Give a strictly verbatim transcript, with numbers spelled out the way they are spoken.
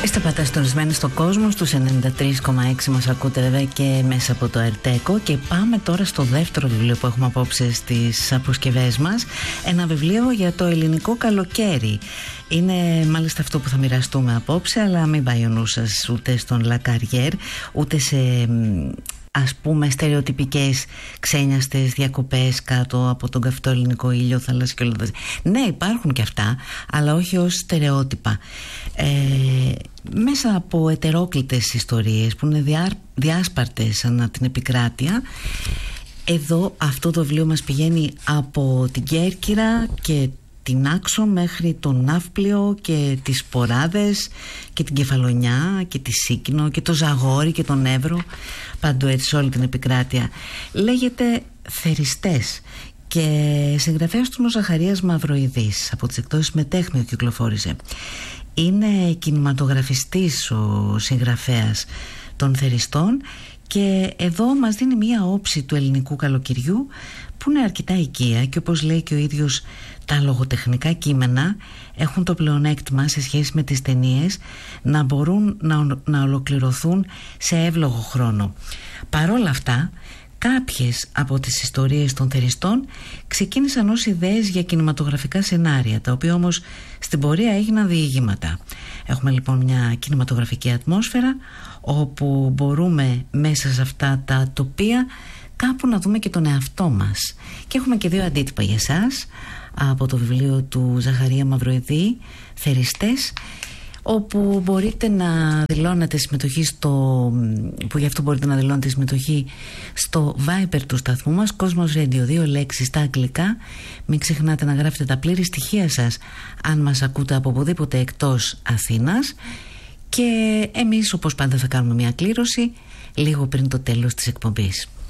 Είστε παταστορισμένοι στον κόσμο, στους ενενήντα τρία κόμμα έξι μας ακούτε βέβαια και μέσα από το Ερτέκο. Και πάμε τώρα στο δεύτερο βιβλίο που έχουμε απόψε στις αποσκευές μας. Ένα βιβλίο για το ελληνικό καλοκαίρι. Είναι μάλιστα αυτό που θα μοιραστούμε απόψε, αλλά μην πάει ο νους σας ούτε στον Λακαριέρ, ούτε σε ας πούμε στερεοτυπικές ξένιαστες διακοπές κάτω από τον καυτό ελληνικό ήλιο, θάλασσα και όλα αυτά. Ναι, υπάρχουν και αυτά, αλλά όχι ως στερεότυπα. Ε, μέσα από ετερόκλητες ιστορίες που είναι διά, διάσπαρτες ανά την επικράτεια, εδώ αυτό το βιβλίο μας πηγαίνει από την Κέρκυρα και την Άξο μέχρι τον Ναύπλιο και τις Ποράδες και την Κεφαλονιά και τη Σίκινο και το Ζαγόρι και τον Εύρο, παντού έτσι σε όλη την επικράτεια. Λέγεται Θεριστές και συγγραφέας του είναι ο Ζαχαρίας Μαυροειδής, από τις εκδόσεις Μετέχμιο κυκλοφόρησε. Είναι κινηματογραφιστής ο συγγραφέας των Θεριστών και εδώ μας δίνει μία όψη του ελληνικού καλοκαιριού που είναι αρκετά οικία και, όπως λέει και ο ίδιος, τα λογοτεχνικά κείμενα έχουν το πλεονέκτημα σε σχέση με τις ταινίες να μπορούν να, να ολοκληρωθούν σε εύλογο χρόνο. Παρόλα αυτά, κάποιες από τις ιστορίες των Θεριστών ξεκίνησαν ως ιδέες για κινηματογραφικά σενάρια, τα οποία όμως στην πορεία έγιναν διηγήματα. Έχουμε λοιπόν μια κινηματογραφική ατμόσφαιρα όπου μπορούμε μέσα σε αυτά τα τοπία κάπου να δούμε και τον εαυτό μας. Και έχουμε και δύο αντίτυπα για εσάς από το βιβλίο του Ζαχαρία Μαυροειδή, Θεριστές, όπου μπορείτε να δηλώνετε συμμετοχή στο, που γι' αυτό μπορείτε να δηλώνετε συμμετοχή στο Viber του σταθμού μας, Κόσμος Radio, δύο λέξεις στα αγγλικά. Μην ξεχνάτε να γράφετε τα πλήρη στοιχεία σας αν μας ακούτε από οπουδήποτε εκτός Αθήνας, και εμείς όπως πάντα θα κάνουμε μια κλήρωση λίγο πριν το τέλος της εκπομπής.